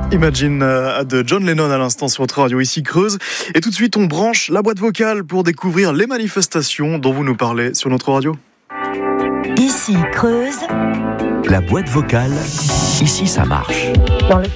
Imagine de John Lennon à l'instant sur votre radio ici Creuse. Et tout de suite on branche la boîte vocale pour découvrir les manifestations dont vous nous parlez sur notre radio. Ici Creuse. La boîte vocale, ici ça marche. Dans le